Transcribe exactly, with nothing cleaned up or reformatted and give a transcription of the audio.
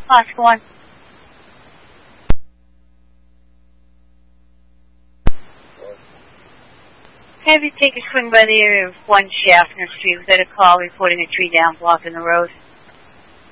Oscar one. Have you take a swing by the area of one Schaffner Street without a call reporting a tree down blocking the road?